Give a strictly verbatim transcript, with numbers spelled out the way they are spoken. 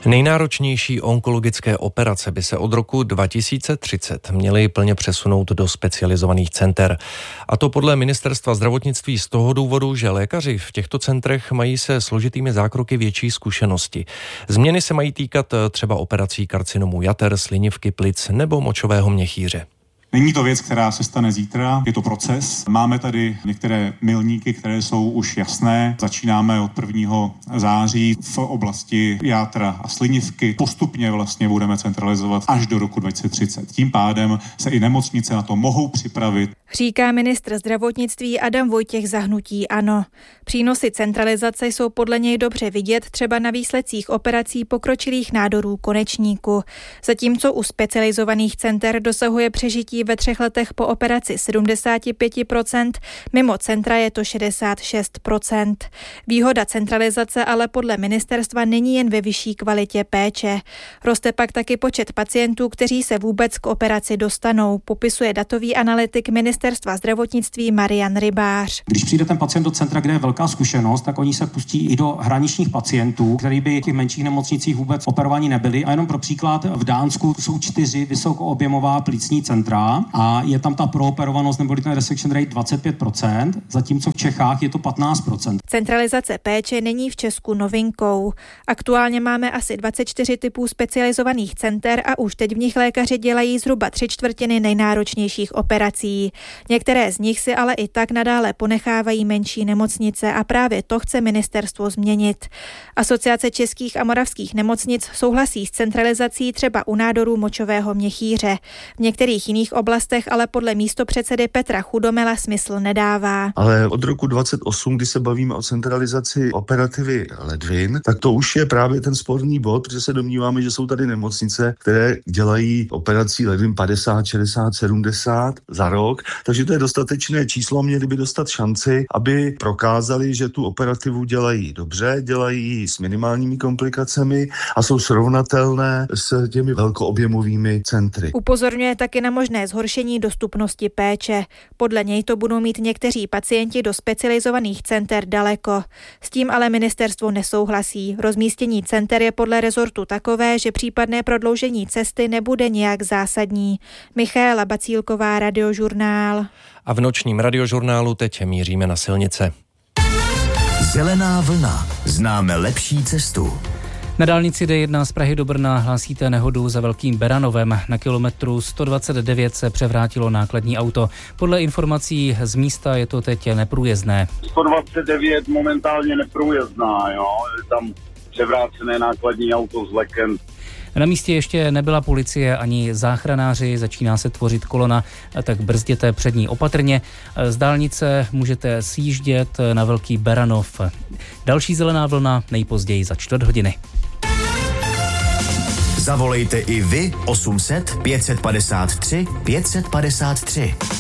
Nejnáročnější onkologické operace by se od roku dva tisíce třicet měly plně přesunout do specializovaných center. A to podle Ministerstva zdravotnictví z toho důvodu, že lékaři v těchto centrech mají se složitými zákroky větší zkušenosti. Změny se mají týkat třeba operací karcinomu jater, slinivky plic nebo močového měchýře. Není to věc, která se stane zítra, je to proces. Máme tady některé milníky, které jsou už jasné. Začínáme od prvního září v oblasti játra a slinivky. Postupně vlastně budeme centralizovat až do roku dva tisíce třicet. Tím pádem se i nemocnice na to mohou připravit. Říká ministr zdravotnictví Adam Vojtěch za hnutí ANO. Přínosy centralizace jsou podle něj dobře vidět třeba na výsledcích operací pokročilých nádorů konečníku. Zatímco u specializovaných center dosahuje přežití ve třech letech po operaci sedmdesát pět procent, mimo centra je to šedesát šest procent. Výhoda centralizace ale podle ministerstva není jen ve vyšší kvalitě péče. Roste pak taky počet pacientů, kteří se vůbec k operaci dostanou, popisuje datový analytik Ministerstva zdravotnictví Marian Rybář. Když přijde ten pacient do centra, kde je velká zkušenost, tak oni se pustí i do hraničních pacientů, kteří by v těch menších nemocnicích vůbec operovaní nebyli. A jenom pro příklad, v Dánsku jsou čtyři vysokoobjemová plicní centra a je tam ta prooperovanost nebo ten resection rate dvacet pět procent, zatímco v Čechách je to patnáct procent. Centralizace péče není v Česku novinkou. Aktuálně máme asi dvacet čtyři typů specializovaných center a už teď v nich lékaři dělají zhruba tři čtvrtiny nejnáročnějších operací. Některé z nich si ale i tak nadále ponechávají menší nemocnice a právě to chce ministerstvo změnit. Asociace českých a moravských nemocnic souhlasí s centralizací třeba u nádorů močového měchýře. V některých jiných oblastech ale podle místopředsedy Petra Chudomela smysl nedává. Ale od roku dvacet osm, kdy se bavíme o centralizaci operativy ledvin, tak to už je právě ten sporný bod, protože se domníváme, že jsou tady nemocnice, které dělají operací ledvin padesát, šedesát, sedmdesát za rok, takže to je dostatečné číslo a měli by dostat šanci, aby prokázali, že tu operativu dělají dobře, dělají s minimálními komplikacemi a jsou srovnatelné s těmi velkoobjemovými centry. Upozorňuje taky na možné zhoršení dostupnosti péče. Podle něj to budou mít někteří pacienti do specializovaných center daleko. S tím ale ministerstvo nesouhlasí. Rozmístění center je podle rezortu takové, že případné prodloužení cesty nebude nějak zásadní. Michaela Bacílková, Radiožurnál. A v nočním Radiožurnálu teď míříme na silnice. Zelená vlna. Známe lepší cestu. Na dálnici D jedna z Prahy do Brna hlásíte nehodu za Velkým Beranovem. Na kilometru sto dvacet devět se převrátilo nákladní auto. Podle informací z místa je to teď neprůjezdné. sto dvacet devět momentálně neprůjezdná, jo. Je tam převrácené nákladní auto s vlekem. Na místě ještě nebyla policie ani záchranáři, začíná se tvořit kolona, tak brzděte před ní opatrně. Z dálnice můžete sjíždět na Velký Beranov. Další zelená vlna nejpozději za čtvrt hodiny. Zavolejte i vy osm set pět set padesát tři pět set padesát tři.